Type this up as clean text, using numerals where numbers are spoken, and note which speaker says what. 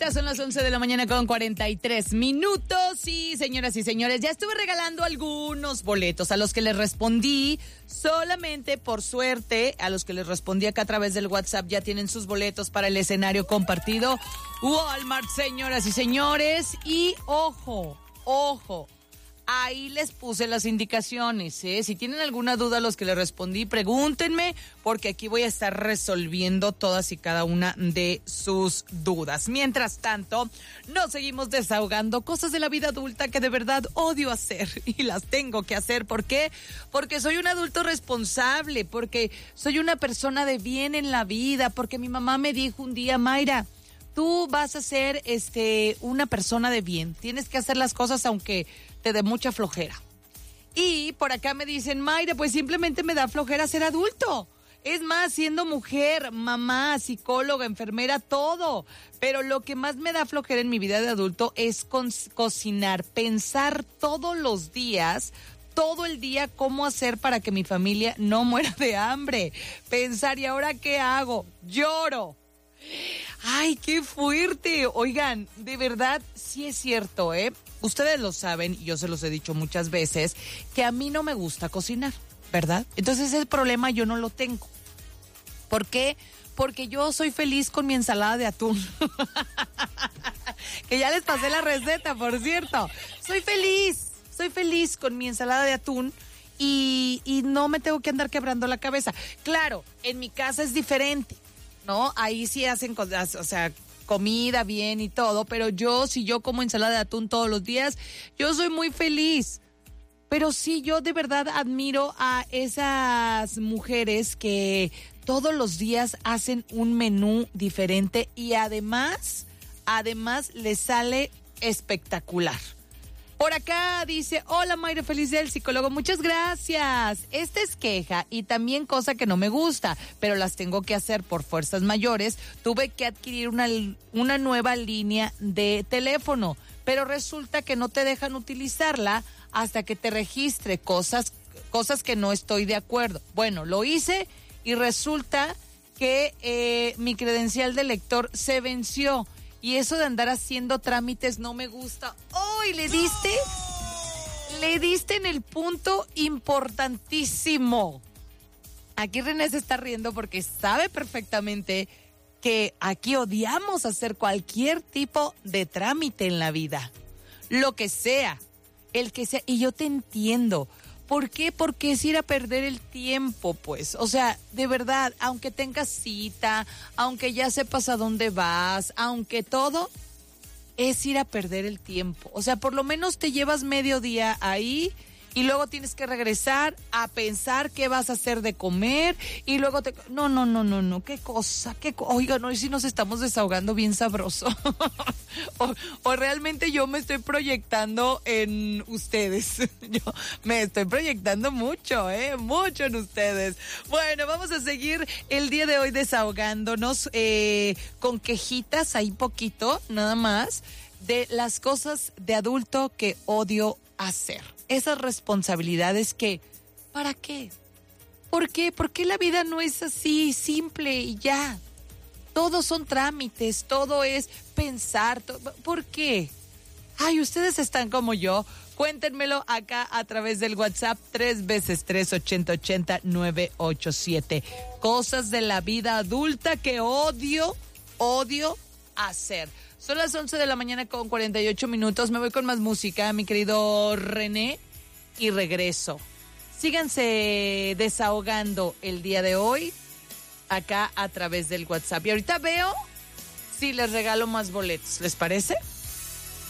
Speaker 1: Ya son las 11 de la mañana con 43 minutos y señoras y señores, ya estuve regalando algunos boletos a los que les respondí, solamente por suerte, a los que les respondí acá a través del WhatsApp ya tienen sus boletos para el escenario compartido Walmart, señoras y señores, y ojo, ahí les puse las indicaciones, ¿eh? Si tienen alguna duda a los que les respondí, pregúntenme, porque aquí voy a estar resolviendo todas y cada una de sus dudas. Mientras tanto, nos seguimos desahogando cosas de la vida adulta que de verdad odio hacer y las tengo que hacer. ¿Por qué? Porque soy un adulto responsable, porque soy una persona de bien en la vida, porque mi mamá me dijo un día, Mayra, tú vas a ser una persona de bien, tienes que hacer las cosas aunque te dé mucha flojera. Y por acá me dicen, Mayra, pues simplemente me da flojera ser adulto. Es más, siendo mujer, mamá, psicóloga, enfermera, todo. Pero lo que más me da flojera en mi vida de adulto es cocinar, pensar todos los días, todo el día, cómo hacer para que mi familia no muera de hambre. Pensar, ¿y ahora qué hago? Lloro. ¡Ay, qué fuerte! Oigan, de verdad, sí es cierto, ¿eh? Ustedes lo saben, y yo se los he dicho muchas veces, que a mí no me gusta cocinar, ¿verdad? Entonces ese problema yo no lo tengo. ¿Por qué? Porque yo soy feliz con mi ensalada de atún. Que ya les pasé la receta, por cierto. Soy feliz con mi ensalada de atún. Y no me tengo que andar quebrando la cabeza. Claro, en mi casa es diferente, ¿no? Ahí sí hacen cosas, o sea, comida bien y todo, pero si yo como ensalada de atún todos los días, yo soy muy feliz. Pero sí, yo de verdad admiro a esas mujeres que todos los días hacen un menú diferente y además les sale espectacular. Por acá dice, hola Mayra, feliz día del psicólogo, muchas gracias. Esta es queja y también cosa que no me gusta, pero las tengo que hacer por fuerzas mayores. Tuve que adquirir una nueva línea de teléfono, pero resulta que no te dejan utilizarla hasta que te registre, cosas que no estoy de acuerdo. Bueno, lo hice y resulta que mi credencial de lector se venció. Y eso de andar haciendo trámites no me gusta. ¡Ay, le diste! Le diste en el punto importantísimo. Aquí René se está riendo porque sabe perfectamente que aquí odiamos hacer cualquier tipo de trámite en la vida. Lo que sea, el que sea. Y yo te entiendo. ¿Por qué? Porque es ir a perder el tiempo, pues. O sea, de verdad, aunque tengas cita, aunque ya sepas a dónde vas, aunque todo, es ir a perder el tiempo. O sea, por lo menos te llevas medio día ahí y luego tienes que regresar a pensar qué vas a hacer de comer y luego No, qué cosa, oigan, hoy sí nos estamos desahogando bien sabroso. o realmente yo me estoy proyectando en ustedes. Yo me estoy proyectando mucho en ustedes. Bueno, vamos a seguir el día de hoy desahogándonos con quejitas, ahí poquito, nada más, de las cosas de adulto que odio hacer. Esas responsabilidades que, ¿para qué? ¿Por qué? ¿Por qué la vida no es así, simple y ya? Todos son trámites, todo es pensar. ¿Por qué? Ay, ustedes están como yo. Cuéntenmelo acá a través del WhatsApp 3x3-8080-987. Cosas de la vida adulta que odio hacer. Son las 11 de la mañana con 48 minutos. Me voy con más música, mi querido René, y regreso. Síganse desahogando el día de hoy acá a través del WhatsApp. Y ahorita veo si les regalo más boletos. ¿Les parece?